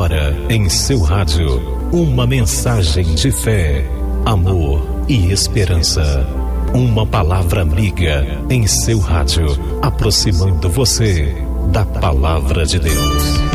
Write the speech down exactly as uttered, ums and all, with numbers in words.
Agora em seu rádio, uma mensagem de fé, amor e esperança. Uma palavra amiga em seu rádio, aproximando você da palavra de Deus.